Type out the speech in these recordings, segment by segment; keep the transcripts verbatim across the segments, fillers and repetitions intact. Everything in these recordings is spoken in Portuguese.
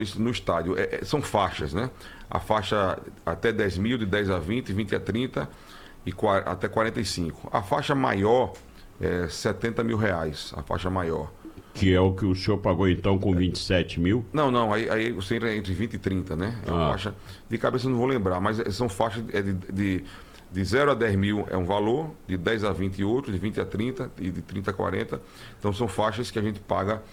isso no estádio. É, é, são faixas, né? A faixa até dez mil, de dez a vinte, vinte a trinta e qua- até quarenta e cinco. A faixa maior é setenta mil reais, a faixa maior. Que é o que o senhor pagou então com vinte e sete mil? Não, não, aí, aí você entra entre vinte e trinta, né? É uma Ah. faixa, de cabeça eu não vou lembrar, mas são faixas é de, de, de zero a dez mil é um valor, de dez a vinte outro, de vinte a trinta e de trinta a quarenta. Então são faixas que a gente paga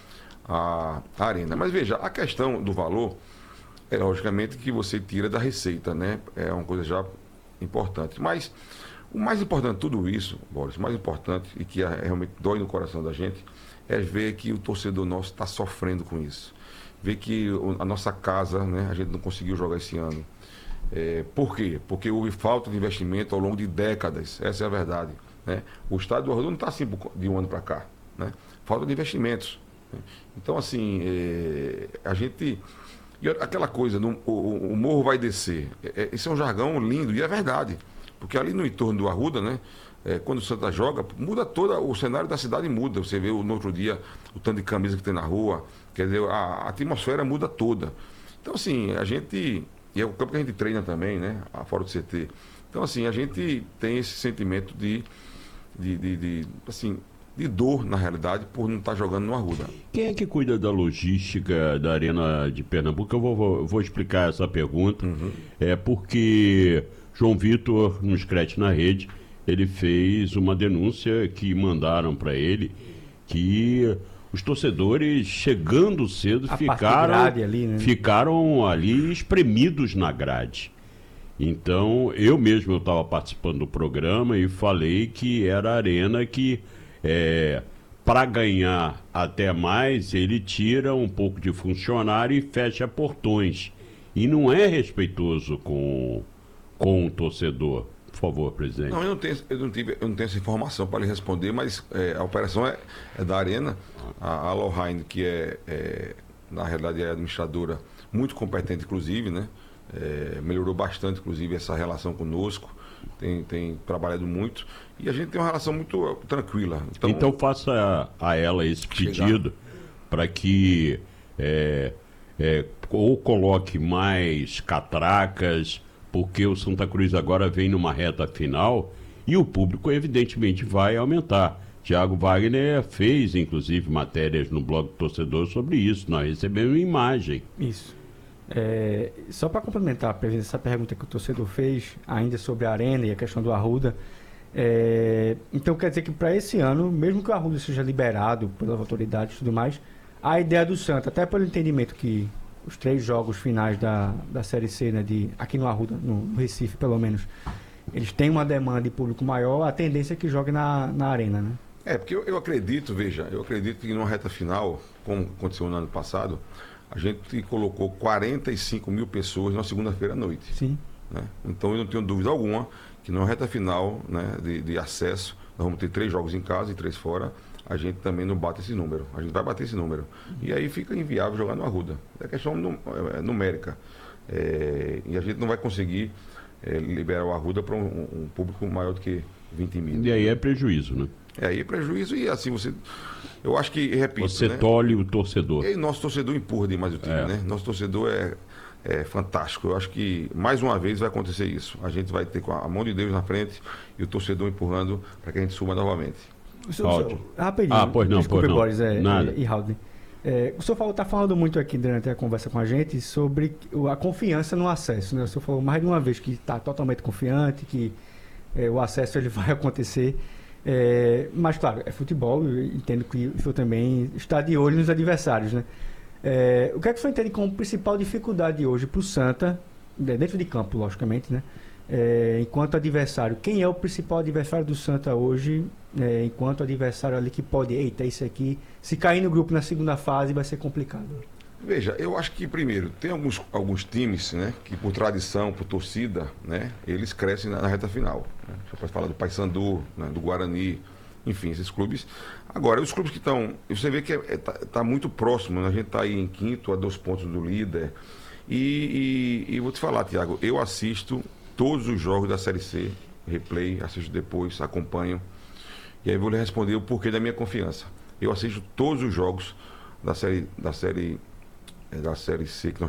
a, a arena. Mas veja, a questão do valor é logicamente que você tira da receita, né? É uma coisa já importante. Mas o mais importante de tudo isso, Boris, o mais importante e que é- realmente dói no coração da gente, é ver que o torcedor nosso está sofrendo com isso. Ver que o- a nossa casa, né, a gente não conseguiu jogar esse ano. É, por quê? Porque houve falta de investimento ao longo de décadas. Essa é a verdade. Né? O estádio do Arruda não está assim de um ano para cá. Né? Falta de investimentos. Né? Então, assim, é, a gente. E aquela coisa, no- o, o- o morro vai descer. É, é, esse é um jargão lindo e é verdade. Porque ali no entorno do Arruda, né? É, quando o Santa joga, muda todo o cenário da cidade muda. Você vê o- no outro dia o tanto de camisa que tem na rua, quer dizer, a, a atmosfera muda toda. Então, assim, a gente. E é o campo que a gente treina também, né? a- Fora do C T. Então, assim, a gente tem esse sentimento de, de, de, de, assim, de dor, na realidade, por não estar jogando no Arruda. Quem é que cuida da logística da Arena de Pernambuco? Eu vou, vou, vou explicar essa pergunta. É porque João Vitor, no Scratch na Rede, ele fez uma denúncia que mandaram para ele que os torcedores, chegando cedo, A parte ficaram, grade ali, né? ficaram ali espremidos na grade. Então, eu mesmo estava participando do programa e falei que era a Arena que, é, para ganhar até mais, ele tira um pouco de funcionário e fecha portões. E não é respeitoso com, com o torcedor. Por favor, presidente. Não, eu não tenho, eu não tive, eu não tenho essa informação para lhe responder, mas é, a operação é, é da Arena. A, a Lohane, que é, é, na realidade, é administradora, muito competente, inclusive, né? É, melhorou bastante, inclusive, essa relação conosco. Tem, tem trabalhado muito. E a gente tem uma relação muito tranquila. Então, Então faça a, a ela esse pedido para que é, é, ou coloque mais catracas, porque o Santa Cruz agora vem numa reta final e o público evidentemente vai aumentar. Tiago Wagner fez inclusive matérias no blog do torcedor sobre isso. Nós recebemos imagem. Isso. É, só para complementar, presidente, essa pergunta que o torcedor fez, ainda sobre a Arena e a questão do Arruda, é, então quer dizer que para esse ano, mesmo que o Arruda seja liberado pelas autoridades e tudo mais, a ideia do Santa, até pelo entendimento que os três jogos finais da, da Série C, né, de, aqui no Arruda, no, no Recife pelo menos, eles têm uma demanda de público maior, a tendência é que jogue na, na Arena, né? É, porque eu, eu acredito, veja, eu acredito que numa reta final, como aconteceu no ano passado, a gente colocou quarenta e cinco mil pessoas na segunda-feira à noite. Sim. Né? Então eu não tenho dúvida alguma que na reta final, né, de, de acesso, nós vamos ter três jogos em casa e três fora, a gente também não bate esse número. A gente vai bater esse número. E aí fica inviável jogar no Arruda. É questão num- é, numérica. É, e a gente não vai conseguir é, liberar o Arruda para um, um público maior do que vinte mil. E aí é prejuízo, né? É, aí é prejuízo e assim você. Eu acho que, repito. Você né? tolhe o torcedor. E nosso torcedor empurra demais o time, É. né? Nosso torcedor é, é fantástico. Eu acho que mais uma vez vai acontecer isso. A gente vai ter com a mão de Deus na frente e o torcedor empurrando para que a gente suba novamente. O senhor- Ótimo. Rapidinho. Ah, pois não, Desculpe, pois não. Boris é, Nada. e, e Haldane. É, o senhor está falando muito aqui durante a conversa com a gente sobre o- a confiança no acesso. Né? O senhor falou mais de uma vez que está totalmente confiante, que é, o acesso ele vai acontecer. É, mas, claro, é futebol, eu entendo que o senhor também está de olho nos adversários. Né? É, o que é que o senhor entende como principal dificuldade hoje para o Santa, né, dentro de campo, logicamente, né? É, enquanto adversário? Quem é o principal adversário do Santa hoje, é, enquanto adversário ali que pode, eita, isso aqui, se cair no grupo na segunda fase vai ser complicado. Veja, eu acho que primeiro, tem alguns, alguns times, né, que por tradição, por torcida, né, eles crescem na, na reta final. Né? Você pode falar do Paysandu, né, do Guarani, enfim, esses clubes. Agora, os clubes que estão. Você vê que está é, tá, tá muito próximo, né? A gente está aí em quinto, a dois pontos do líder. E, e, e vou te falar, Tiago, eu assisto todos os jogos da Série C, replay, assisto depois, acompanho. E aí vou lhe responder o porquê da minha confiança. Eu assisto todos os jogos da série, da série é da Série C que nós